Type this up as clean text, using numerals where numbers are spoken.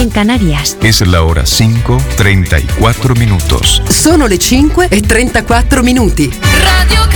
en Canarias. Es la hora 5:34 minutos. Sono le 5:34 minuti. Radio